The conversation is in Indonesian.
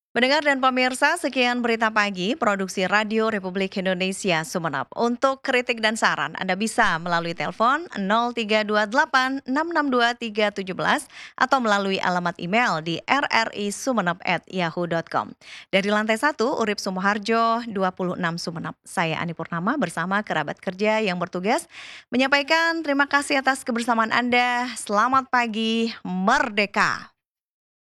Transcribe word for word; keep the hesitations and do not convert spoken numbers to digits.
Mendengar dan pemirsa, sekian berita pagi produksi Radio Republik Indonesia Sumeneb. Untuk kritik dan saran, Anda bisa melalui telepon nol tiga dua delapan enam enam dua tiga satu tujuh atau melalui alamat email di r r i sumeneb at yahoo dot com. Dari lantai satu, Urip Sumoharjo, dua puluh enam Sumeneb. Saya Ani Purnama bersama kerabat kerja yang bertugas menyampaikan terima kasih atas kebersamaan Anda. Selamat pagi, merdeka!